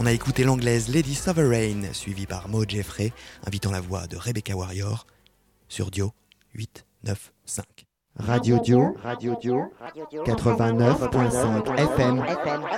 On a écouté l'anglaise Lady Sovereign, suivie par Mo Jeffrey, invitant la voix de Rebecca Warrior, sur Dio 895. Radio Dio, 89.5 FM.